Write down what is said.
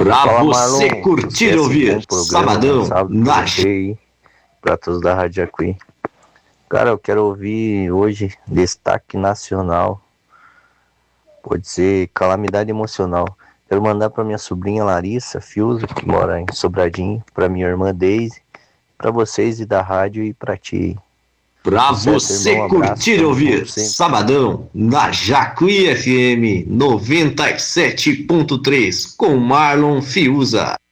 Pra Fala, você Marlon, curtir e sucesso ouvir, com o programa, sabadão, salve na pra você aí, pra todos da Rádio Jacuí. Cara, eu quero ouvir hoje destaque nacional, pode ser calamidade emocional. Quero mandar pra minha sobrinha Larissa Fiuza, que mora em Sobradinho, pra minha irmã Deise, pra vocês e da rádio e pra ti. Pra Sucesso, irmão, você abraço, curtir e tamo junto ouvir, sempre. sabadão, na Jacuí FM 97.3, com Marlon Fiuza.